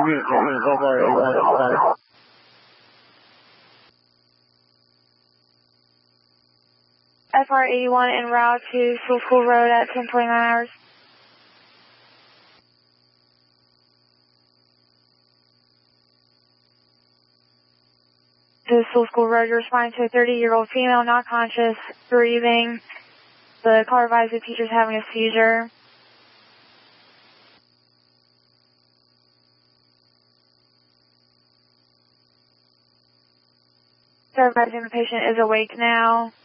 FR 81 en route to School Road at 10:29 hours. To School Road, you're responding to a 30-year-old female, not conscious, breathing. The caller advised the teacher's having a seizure. They're advising the patient is awake now.